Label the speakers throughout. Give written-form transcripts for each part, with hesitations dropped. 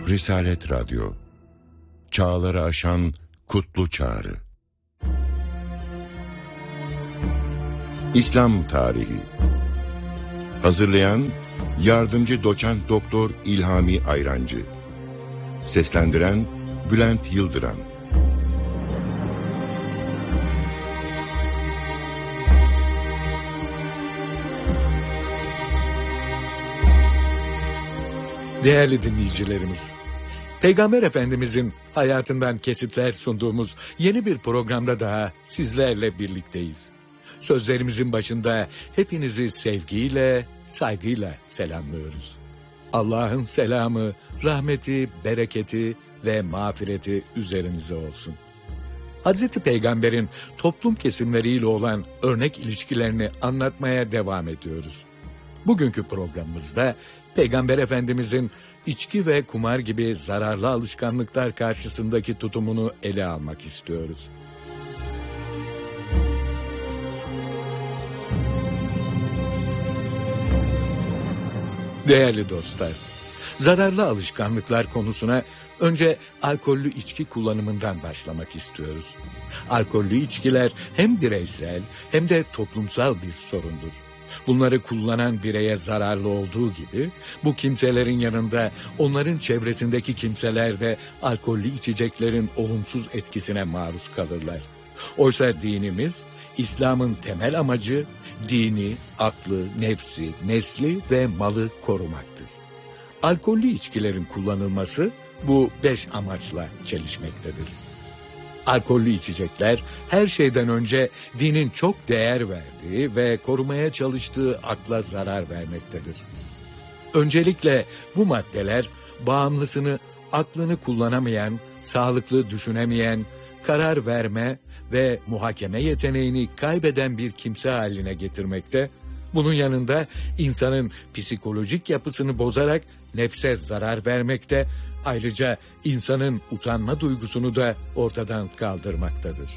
Speaker 1: Risalet Radyo, çağları aşan kutlu çağrı. İslam Tarihi. Hazırlayan Yardımcı Doçent Doktor İlhami Ayrancı. Seslendiren Bülent Yıldıran.
Speaker 2: Değerli dinleyicilerimiz, Peygamber Efendimizin hayatından kesitler sunduğumuz yeni bir programda daha sizlerle birlikteyiz. Sözlerimizin başında hepinizi sevgiyle, saygıyla selamlıyoruz. Allah'ın selamı, rahmeti, bereketi ve mağfireti üzerinize olsun. Hazreti Peygamber'in toplum kesimleriyle olan örnek ilişkilerini anlatmaya devam ediyoruz. Bugünkü programımızda Peygamber Efendimizin içki ve kumar gibi zararlı alışkanlıklar karşısındaki tutumunu ele almak istiyoruz. Değerli dostlar, zararlı alışkanlıklar konusuna önce alkollü içki kullanımından başlamak istiyoruz. Alkollü içkiler hem bireysel hem de toplumsal bir sorundur. Bunları kullanan bireye zararlı olduğu gibi bu kimselerin yanında onların çevresindeki kimseler de alkollü içeceklerin olumsuz etkisine maruz kalırlar. Oysa dinimiz, İslam'ın temel amacı dini, aklı, nefsi, nesli ve malı korumaktır. Alkollü içkilerin kullanılması bu 5 amaçla çelişmektedir. Alkollü içecekler her şeyden önce dinin çok değer verdiği ve korumaya çalıştığı akla zarar vermektedir. Öncelikle bu maddeler bağımlısını aklını kullanamayan, sağlıklı düşünemeyen, karar verme ve muhakeme yeteneğini kaybeden bir kimse haline getirmekte, bunun yanında insanın psikolojik yapısını bozarak nefse zarar vermekte, ayrıca insanın utanma duygusunu da ortadan kaldırmaktadır.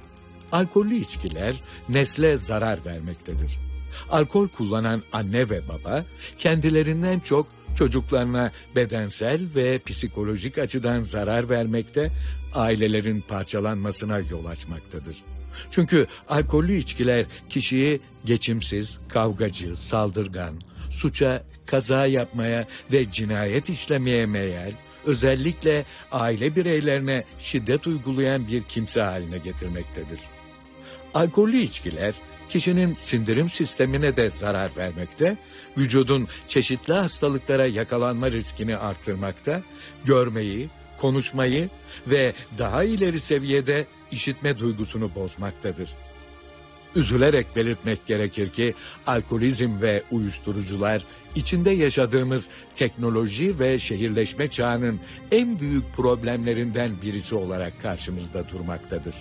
Speaker 2: Alkollü içkiler nesle zarar vermektedir. Alkol kullanan anne ve baba kendilerinden çok çocuklarına bedensel ve psikolojik açıdan zarar vermekte, ailelerin parçalanmasına yol açmaktadır. Çünkü alkollü içkiler kişiyi geçimsiz, kavgacı, saldırgan, suça, kaza yapmaya ve cinayet işlemeye meyil, özellikle aile bireylerine şiddet uygulayan bir kimse haline getirmektedir. Alkollü içkiler kişinin sindirim sistemine de zarar vermekte, vücudun çeşitli hastalıklara yakalanma riskini artırmakta, görmeyi, konuşmayı ve daha ileri seviyede işitme duygusunu bozmaktadır. Üzülerek belirtmek gerekir ki alkolizm ve uyuşturucular içinde yaşadığımız teknoloji ve şehirleşme çağının en büyük problemlerinden birisi olarak karşımızda durmaktadır.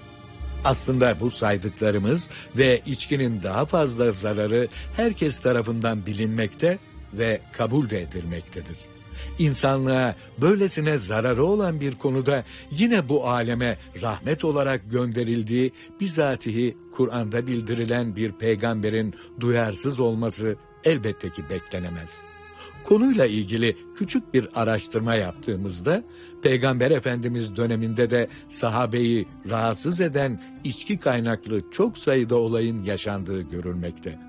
Speaker 2: Aslında bu saydıklarımız ve içkinin daha fazla zararı herkes tarafından bilinmekte ve kabul de edilmektedir. İnsanlığa böylesine zararı olan bir konuda yine bu aleme rahmet olarak gönderildiği bizatihi Kur'an'da bildirilen bir peygamberin duyarsız olması elbette ki beklenemez. Konuyla ilgili küçük bir araştırma yaptığımızda Peygamber Efendimiz döneminde de sahabeyi rahatsız eden içki kaynaklı çok sayıda olayın yaşandığı görülmekte.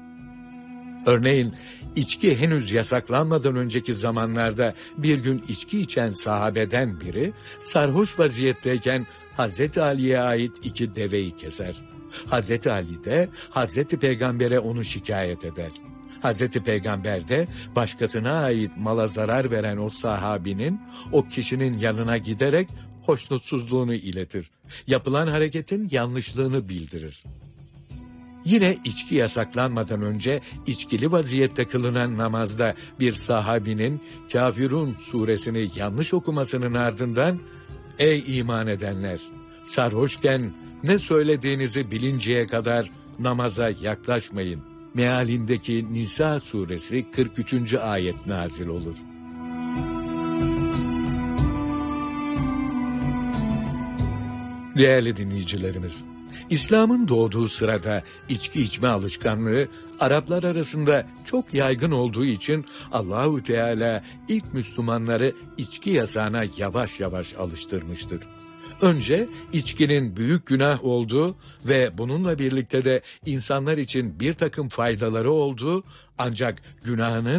Speaker 2: Örneğin içki henüz yasaklanmadan önceki zamanlarda bir gün içki içen sahabeden biri sarhoş vaziyetteyken Hazreti Ali'ye ait 2 deveyi keser. Hazreti Ali de Hazreti Peygamber'e onu şikayet eder. Hazreti Peygamber de başkasına ait mala zarar veren o sahabinin o kişinin yanına giderek hoşnutsuzluğunu iletir. Yapılan hareketin yanlışlığını bildirir. Yine içki yasaklanmadan önce içkili vaziyette kılınan namazda bir sahabinin Kafirun suresini yanlış okumasının ardından "Ey iman edenler! Sarhoşken ne söylediğinizi bilinceye kadar namaza yaklaşmayın" mealindeki Nisa suresi 43. ayet nazil olur. Değerli dinleyicilerimiz, İslam'ın doğduğu sırada içki içme alışkanlığı Araplar arasında çok yaygın olduğu için Allahu Teala ilk Müslümanları içki yasağına yavaş yavaş alıştırmıştır. Önce içkinin büyük günah olduğu ve bununla birlikte de insanlar için bir takım faydaları olduğu, ancak günahının